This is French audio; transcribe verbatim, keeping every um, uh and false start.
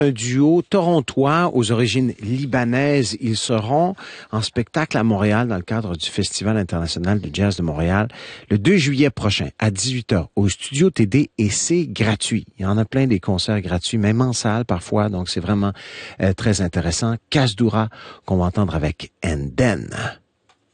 Un duo torontois aux origines libanaises. Ils seront en spectacle à Montréal dans le cadre du Festival international de jazz de Montréal le deux juillet prochain à dix-huit heures au Studio T D et c'est gratuit. Il y en a plein des concerts gratuits, même en salle parfois, donc c'est vraiment euh, très intéressant. Kasdoura qu'on va entendre avec And Then.